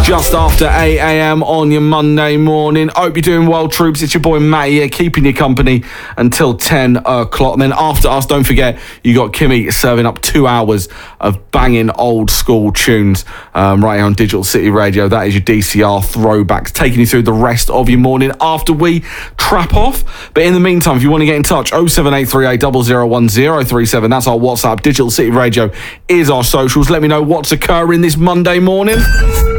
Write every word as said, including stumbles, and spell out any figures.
Just after eight a.m. on your Monday morning. Hope you're doing well, troops. It's your boy Matty here, keeping you company until ten o'clock. And then after us, don't forget, you got Kimmy serving up two hours of banging old school tunes um, right here on Digital City Radio. That is your D C R throwbacks, taking you through the rest of your morning after we trap off. But in the meantime, if you want to get in touch, oh seven eight three eight zero zero one zero three seven. That's our WhatsApp. Digital City Radio is our socials. Let me know what's occurring this Monday morning.